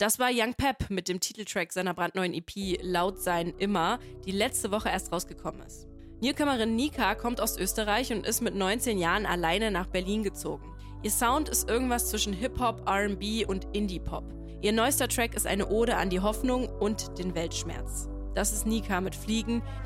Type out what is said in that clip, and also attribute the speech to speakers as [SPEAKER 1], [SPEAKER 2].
[SPEAKER 1] Das war Young Pep mit dem Titeltrack seiner brandneuen EP Laut sein immer, die letzte Woche erst rausgekommen ist. Newcomerin Nika kommt aus Österreich und ist mit 19 Jahren alleine nach Berlin gezogen. Ihr Sound ist irgendwas zwischen Hip-Hop, R&B und Indie-Pop. Ihr neuester Track ist eine Ode an die Hoffnung und den Weltschmerz. Das ist Nika mit Fliegen.